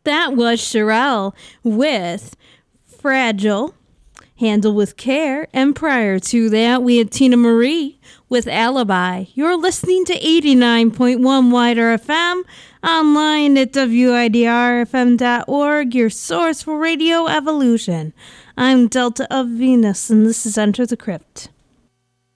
That was Sherelle with Fragile, Handle with Care. And prior to that, we had Tina Marie with Alibi. You're listening to 89.1 Wider FM, online at WIDRFM.org, your source for Radio Evolution. I'm Delta of Venus, and this is Enter the Crypt.